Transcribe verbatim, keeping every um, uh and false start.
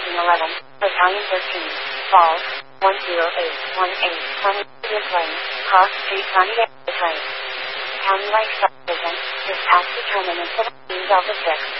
nineteen eleven, Battalion thirteen, Falls, one zero eight one eight, County Plain, Cross Street, County Train. County Life Subdivision, dispatch determinant seventeen Delta six.